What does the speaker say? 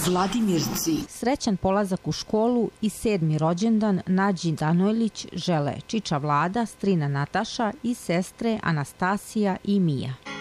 Vladimirci. Srećan polazak u školu i 7. rođendan Nađi Danojlić žele čiča Vlada, strina Nataša i sestre Anastasija i Mija.